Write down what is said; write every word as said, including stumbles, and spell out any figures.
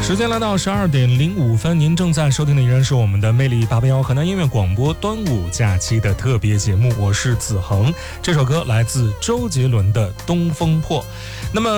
时间来到十二点零五分，您正在收听的依然是我们的魅力八八幺河南音乐广播端午假期的特别节目，我是子恒。这首歌来自周杰伦的《东风破》。那么